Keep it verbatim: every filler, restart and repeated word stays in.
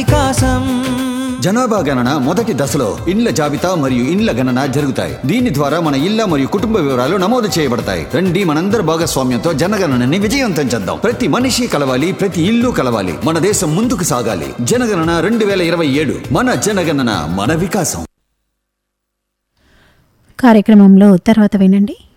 వికాసం. జనాభా గణన మొదటి దశలో ఇండ్ల జాబితా మరియు ఇండ్ల గణన జరుగుతాయి. దీని ద్వారా మన ఇళ్ల మరియు కుటుంబ వివరాలు నమోదు చేయబడతాయి. రండి మనందరి భాగస్వామ్యంతో జనగణనని విజయవంతం చేద్దాం. ప్రతి మనిషి కలవాలి, ప్రతి ఇల్లు కలవాలి. మన దేశం ముందుకు సాగాలి. జనగణన రెండు వేల ఇరవై ఏడు మన జనగణన మన వికాసం. కార్యక్రమంలో తర్వాత వినండి.